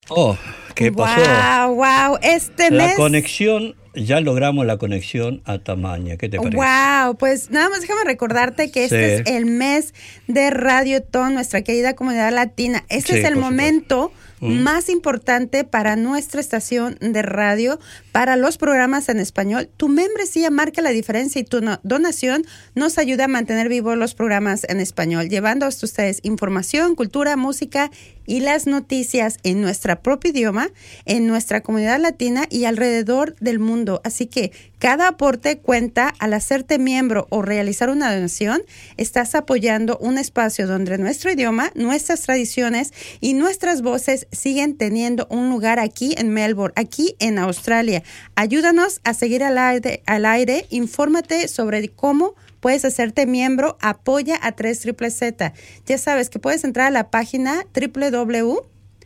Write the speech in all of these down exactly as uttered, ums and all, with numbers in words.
Oh, ¿qué pasó? Wow, wow, este La mes. conexión, ya logramos la conexión a Tamaña. ¿Qué te parece? Wow, pues nada más déjame recordarte que este Sí. es el mes de Radiotón, nuestra querida comunidad latina. Este Sí, es el por momento Mm. más importante para nuestra estación de radio, para los programas en español. Tu membresía marca la diferencia y tu no- donación nos ayuda a mantener vivos los programas en español, llevando hasta ustedes información, cultura, música y las noticias en nuestro propio idioma, en nuestra comunidad latina y alrededor del mundo. Así que cada aporte cuenta. Al hacerte miembro o realizar una donación, estás apoyando un espacio donde nuestro idioma, nuestras tradiciones y nuestras voces siguen teniendo un lugar aquí en Melbourne, aquí en Australia. Ayúdanos a seguir al aire, al aire. Infórmate sobre cómo puedes hacerte miembro. Apoya a tres triple Z. Ya sabes que puedes entrar a la página doble u doble u doble u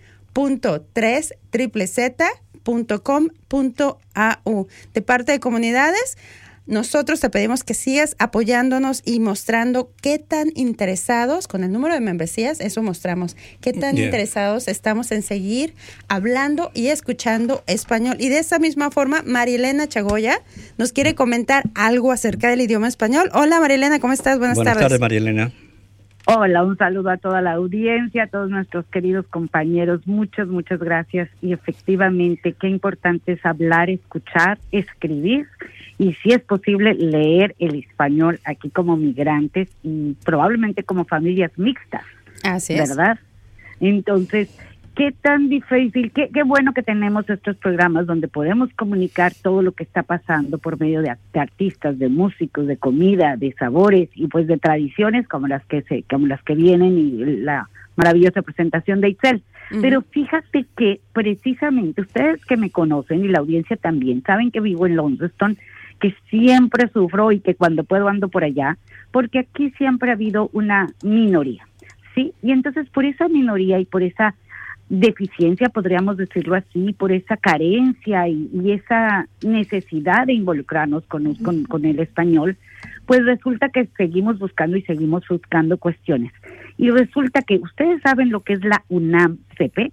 punto tres triple z punto com punto a u. De parte de Comunidades, nosotros te pedimos que sigas apoyándonos y mostrando qué tan interesados, con el número de membresías, eso mostramos, qué tan Yeah. interesados estamos en seguir hablando y escuchando español. Y de esa misma forma, Marilena Chagoya nos quiere comentar algo acerca del idioma español. Hola Marilena, ¿cómo estás? Buenas, Buenas tardes. tardes, Marielena. Hola, un saludo a toda la audiencia, a todos nuestros queridos compañeros. Muchas, muchas gracias. Y efectivamente, qué importante es hablar, escuchar, escribir y, si es posible, leer el español aquí como migrantes y probablemente como familias mixtas. Así es. ¿Verdad? Entonces, qué tan difícil, qué, qué bueno que tenemos estos programas donde podemos comunicar todo lo que está pasando por medio de, de artistas, de músicos, de comida, de sabores y pues de tradiciones como las que se, como las que vienen y la maravillosa presentación de Itzel. Uh-huh. Pero fíjate que precisamente ustedes que me conocen y la audiencia también saben que vivo en Launceston, que siempre sufro y que cuando puedo ando por allá, porque aquí siempre ha habido una minoría, ¿sí? Y entonces por esa minoría y por esa deficiencia, podríamos decirlo así, por esa carencia y, y esa necesidad de involucrarnos con, con, con el español, pues resulta que seguimos buscando y seguimos buscando cuestiones. Y resulta que, ¿ustedes saben lo que es la UNAM C P?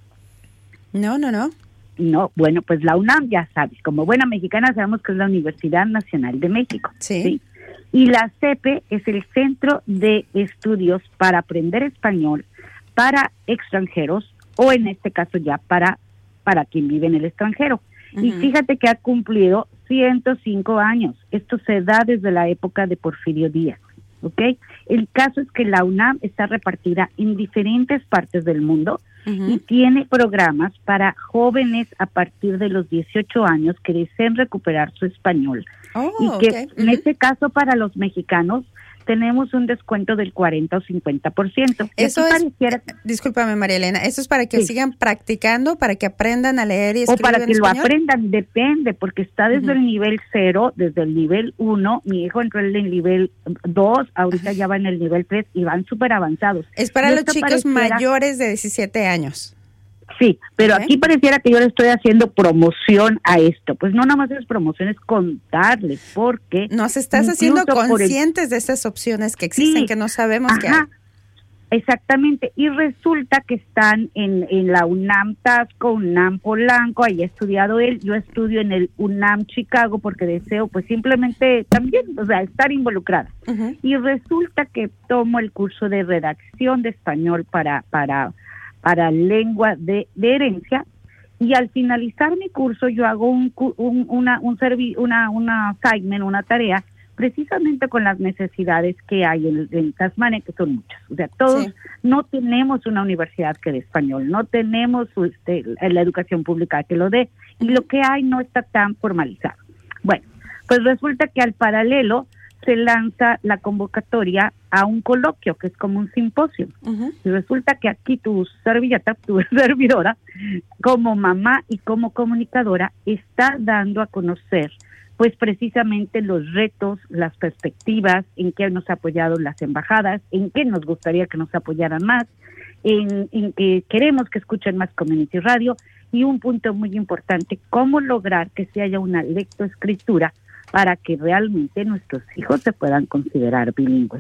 No, no, no. No, bueno, pues la UNAM, ya sabes, como buena mexicana sabemos que es la Universidad Nacional de México. Sí. ¿sí? Y la C P es el Centro de Estudios para Aprender Español para extranjeros, o en este caso ya para, para quien vive en el extranjero. Uh-huh. Y fíjate que ha cumplido ciento cinco años. Esto se da desde la época de Porfirio Díaz, ¿ok? El caso es que la UNAM está repartida en diferentes partes del mundo uh-huh. y tiene programas para jóvenes a partir de los dieciocho años que deseen recuperar su español. Oh, y que okay. en uh-huh. este caso para los mexicanos tenemos un descuento del cuarenta o cincuenta por ciento. Eso es, pareciera... discúlpame María Elena, ¿eso es para que sí. sigan practicando, para que aprendan a leer y escribir o para en que español? Lo aprendan? Depende, porque está desde uh-huh. el nivel cero, desde el nivel uno, mi hijo entró en el nivel dos, ahorita uh-huh. ya va en el nivel tres y van súper avanzados. Es para los chicos pareciera... mayores de diecisiete años. Sí, pero ¿Okay? Aquí pareciera que yo le estoy haciendo promoción a esto. Pues no nada más es promoción, es contarles, porque... Nos estás haciendo conscientes el... de esas opciones que existen, sí, que no sabemos ajá, que hay. Exactamente, y resulta que están en, en la UNAM Tasco, UNAM Polanco, ahí ha estudiado él, yo estudio en el UNAM Chicago porque deseo pues simplemente también, o sea, estar involucrada. Uh-huh. Y resulta que tomo el curso de redacción de español para... para para lengua de, de herencia, y al finalizar mi curso yo hago un, un una un servi, una una assignment, una tarea precisamente con las necesidades que hay en, en Tasmania, que son muchas. O sea, todos sí. no tenemos una universidad que dé español, no tenemos este, la educación pública que lo dé, y lo que hay no está tan formalizado. Bueno, pues resulta que al paralelo se lanza la convocatoria a un coloquio, que es como un simposio. Uh-huh. Y resulta que aquí tu servilleta, tu servidora, como mamá y como comunicadora, está dando a conocer, pues precisamente los retos, las perspectivas, en qué nos ha apoyado las embajadas, en qué nos gustaría que nos apoyaran más, en, en que queremos que escuchen más Community Radio, y un punto muy importante, cómo lograr que se haya una lectoescritura para que realmente nuestros hijos se puedan considerar bilingües.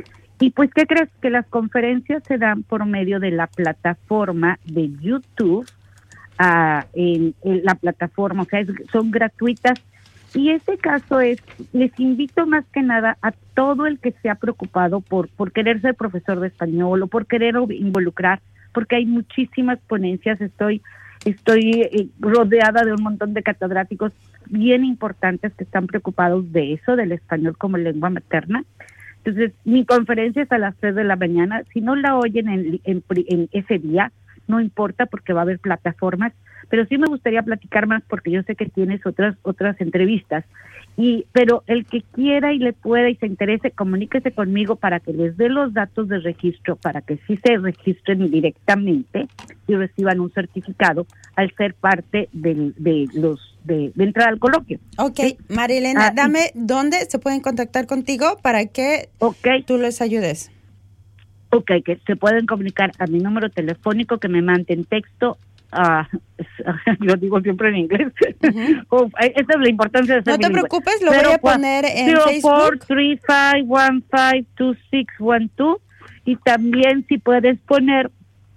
Y pues, ¿qué crees? Que las conferencias se dan por medio de la plataforma de YouTube uh, en, en la plataforma, o sea, es, son gratuitas. Y este caso es, les invito más que nada a todo el que se ha preocupado por, por querer ser profesor de español o por querer involucrar, porque hay muchísimas ponencias, estoy, estoy eh, rodeada de un montón de catedráticos bien importantes que están preocupados de eso, del español como lengua materna. Entonces, mi conferencia es a las tres de la mañana, si no la oyen en, en, en ese día, no importa porque va a haber plataformas, pero sí me gustaría platicar más porque yo sé que tienes otras otras entrevistas. Y pero el que quiera y le pueda y se interese, comuníquese conmigo para que les dé los datos de registro, para que sí se registren directamente y reciban un certificado al ser parte del, de los de, de entrar al coloquio. Ok, ¿Sí? María Elena, Ah, dame dónde se pueden contactar contigo para que okay. tú les ayudes. Ok, que se pueden comunicar a mi número telefónico, que me manden texto. Uh, yo digo siempre en inglés. Uh-huh. Esa es la importancia de ser No te bilingüe. preocupes, lo voy a poner en cero cuatro Facebook. tres cinco uno cinco dos seis uno dos. Y también si puedes poner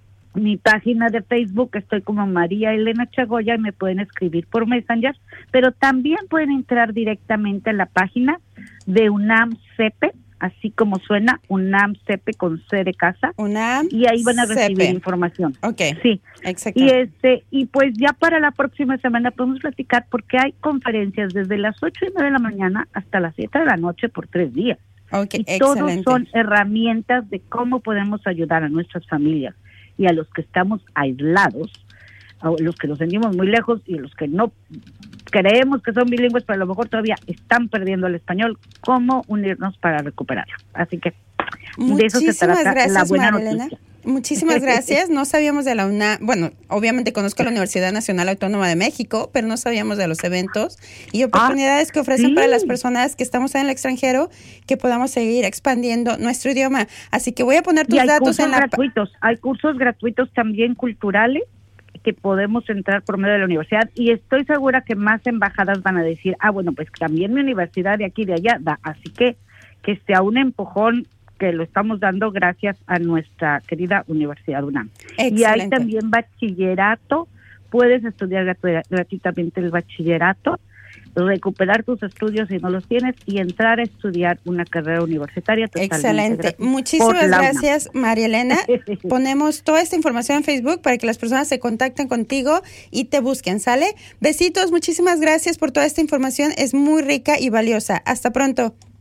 mi página de Facebook, estoy como María Elena Chagoya y me pueden escribir por Messenger, pero también pueden entrar directamente a la página de UNAM CEPE, así como suena, UNAM CEPE con C de casa. UNAM y ahí van a recibir CEPE. información. Ok, sí, exacto. Y este y pues ya para la próxima semana podemos platicar porque hay conferencias desde las ocho y nueve de la mañana hasta las siete de la noche por tres días. Okay, y todos excelente. son herramientas de cómo podemos ayudar a nuestras familias y a los que estamos aislados, a los que nos sentimos muy lejos y a los que no creemos que son bilingües, pero a lo mejor todavía están perdiendo el español, cómo unirnos para recuperarlo. Así que de eso se trata gracias, la buena María noticia. Elena. Muchísimas gracias. No sabíamos de la UNAM. Bueno, obviamente conozco la Universidad Nacional Autónoma de México, pero no sabíamos de los eventos y oportunidades ah, que ofrecen sí. para las personas que estamos en el extranjero, que podamos seguir expandiendo nuestro idioma. Así que voy a poner tus y hay datos cursos en la... gratuitos. Hay cursos gratuitos también culturales que podemos entrar por medio de la universidad y estoy segura que más embajadas van a decir, ah, bueno, pues también mi universidad de aquí y de allá da. Así que que sea un empujón que lo estamos dando gracias a nuestra querida Universidad UNAM. Excelente. Y hay también bachillerato, puedes estudiar gratu- gratuitamente el bachillerato, recuperar tus estudios si no los tienes y entrar a estudiar una carrera universitaria totalmente Excelente. gratis. Muchísimas gracias, María Elena. Ponemos toda esta información en Facebook para que las personas se contacten contigo y te busquen, ¿sale? Besitos, muchísimas gracias por toda esta información, es muy rica y valiosa. Hasta pronto.